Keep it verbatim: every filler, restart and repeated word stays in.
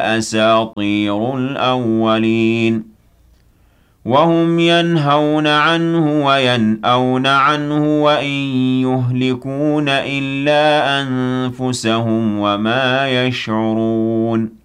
أَسَاطِيرُ الْأَوَّلِينَ وَهُمْ يَنْهَوْنَ عَنْهُ وَيَنْأَوْنَ عَنْهُ وَإِن يُهْلِكُونَ إِلَّا أَنفُسَهُمْ وَمَا يَشْعُرُونَ